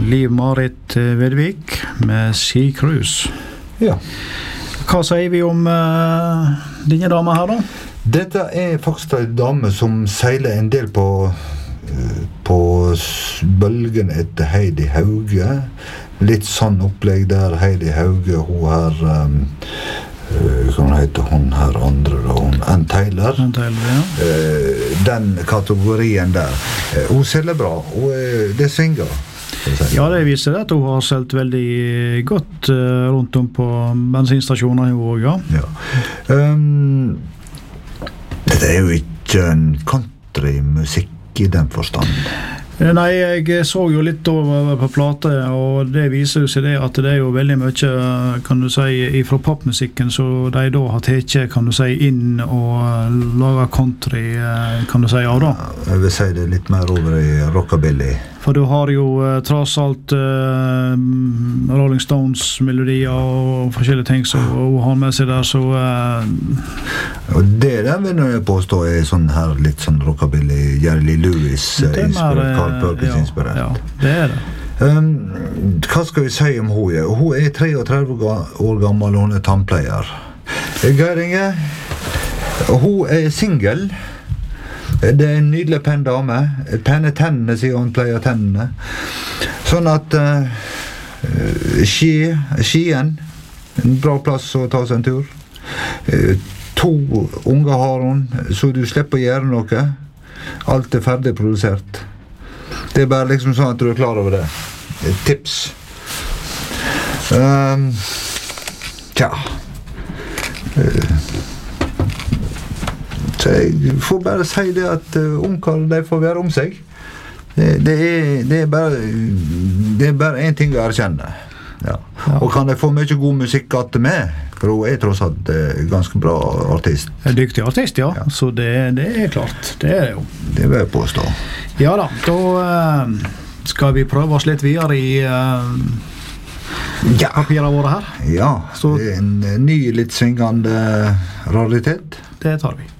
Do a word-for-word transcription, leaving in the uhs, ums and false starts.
Liv-Marit Vedvik med Sea Cruise. Ja. Hva sier vi om uh, denne dame her da? Dette er faktisk en dame som seiler en del på, uh, på bølgen etter Heidi Hauge. Litt sånn opplegg der Heidi Hauge, hun her, um, uh, hva heter hun her andre da? Hun, Ann Taylor. Ann Taylor, ja. Uh, den kategorien der. Uh, hun selger bra, hun, uh, det svinger. Ja, det viser det at hun har solgt veldig godt uh, rundt om på bensinstasjoner i Åga. Ja. Um, det er jo ikke en countrymusikk i den forstand. Nei, jeg så jo litt over på plate, og det viser jo seg det at det er jo veldig mye, kan du si, fra popmusikken, så de da har tatt, kan du si, inn og laget country, kan du si, av da. Jeg vil si det litt mer over i rockabilly. For du har jo uh, tross alt uh, Rolling Stones melodier og forskjellige ting som hun har med seg der, så... Uh, og det der vil jeg påstå er sånn her litt sånn rockabilly, Jerry Lee Lewis inspirert, Carl Perkins inspirert. Ja, det er det. Um, hva skal vi si om hun? Hun er treogtretti år gammel, og hun er tannpleier. Geir Inge, hun er single. Det er en nydelig penn dame. Penne tennene, sier hun pleier tennene. Sånn at uh, ski, skien, en bra plass å ta seg en tur. Uh, to unger har hun, så du slipper å gjøre noe. Alt er ferdig produsert. Det er bare liksom sånn at du er klar over det. Et tips. Um, tja. Uh, Så jeg får bare si det at uh, ungkar, de får være om seg. Det, det, er, det, er bare, det er bare en ting å erkjenne. Ja. Ja. Og kan de få mye god musikk at med, for hun er tross alt uh, ganske bra artist. En dyktig artist, ja. ja. Så det, det er klart. Det er det jo. Det vil jeg påstå. Ja da, da uh, skal vi prøve oss litt videre i uh, ja. papirene våre her. Ja, Så, det er en ny, litt svingende raritet. Det tar vi.